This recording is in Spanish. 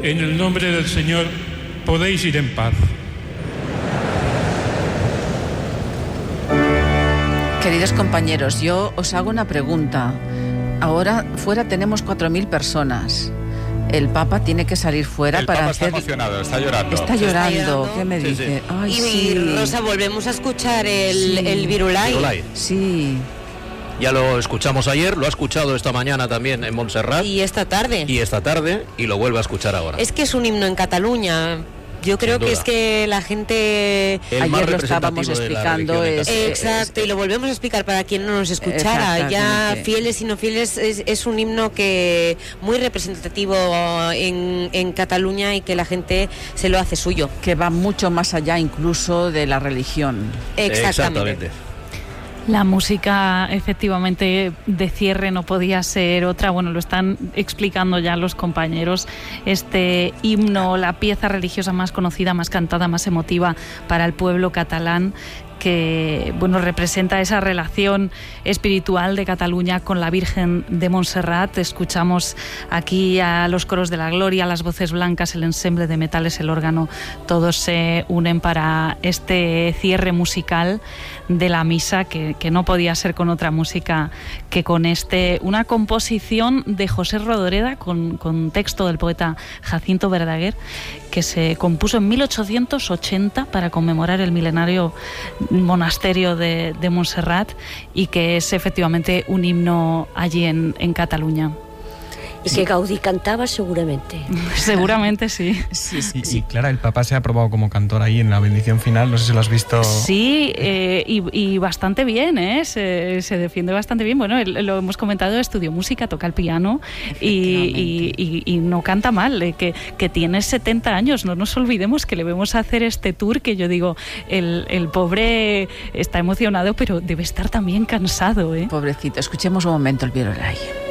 en el nombre del Señor, podéis ir en paz. Queridos compañeros, yo os hago una pregunta. Ahora fuera tenemos 4.000 personas. El Papa tiene que salir fuera para hacer... El Papa está emocionado, está llorando. Está llorando. ¿Qué me dice? Sí. Ay, Y sí. Rosa, volvemos a escuchar el Virulai. Virulai. Sí. Ya lo escuchamos ayer, lo ha escuchado esta mañana también en Montserrat. Y esta tarde. Y lo vuelve a escuchar ahora. Es que es un himno en Cataluña. Yo creo que es que la gente... Ayer lo estábamos explicando. Exacto, y lo volvemos a explicar para quien no nos escuchara. Ya fieles y no fieles, es un himno que muy representativo en Cataluña y que la gente se lo hace suyo. Que va mucho más allá incluso de la religión. Exactamente. La música, efectivamente, de cierre no podía ser otra. Bueno, lo están explicando ya los compañeros. Este himno, la pieza religiosa más conocida, más cantada, más emotiva para el pueblo catalán, que bueno, representa esa relación espiritual de Cataluña con la Virgen de Montserrat. Escuchamos aquí a los coros de la gloria, las voces blancas, el ensemble de metales, el órgano, todos se unen para este cierre musical de la misa, que no podía ser con otra música que con una composición de José Rodoreda con texto del poeta Jacinto Verdaguer, que se compuso en 1880 para conmemorar el milenario monasterio de Montserrat, y que es efectivamente un himno allí en Cataluña. Y que Gaudí cantaba seguramente. Seguramente sí. Y Clara, el Papa se ha aprobado como cantor ahí en la bendición final, no sé si lo has visto. Sí, y bastante bien, se defiende bastante bien. Bueno, lo hemos comentado, estudió música, toca el piano y no canta mal, que tiene 70 años, no nos olvidemos que le vemos hacer este tour, que yo digo, el pobre está emocionado, pero debe estar también cansado. Pobrecito, escuchemos un momento el Virulai.